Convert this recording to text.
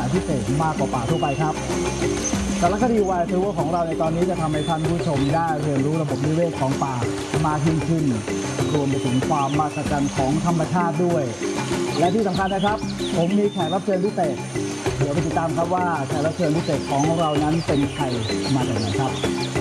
นพิเศษมากกว่าป่าทั่วไปครับสารคดีไวท์ซิลเวอร์ของเราในตอนนี้จะทำให้ท่านผู้ชมได้เรียนรู้ระบบนิเวศของป่ามากยิ่งขึ้นรวมไปถึงความมหัศจรรย์ของธรรมชาติด้วยและที่สำคัญนะครับผมมีแขกรับเชิญพิเศษเดี๋ยวไปติดตามครับว่าแขกรับเชิญพิเศษของเรานั้นเป็นใครมาจากไหนครับ